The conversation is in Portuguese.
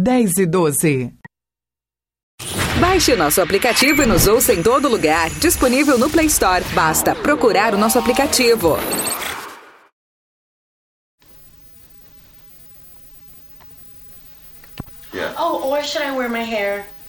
10:12. Baixe o nosso aplicativo e nos ouça em todo lugar. Disponível no Play Store. Basta procurar o nosso aplicativo. Yeah. Oh, or should I wear my hair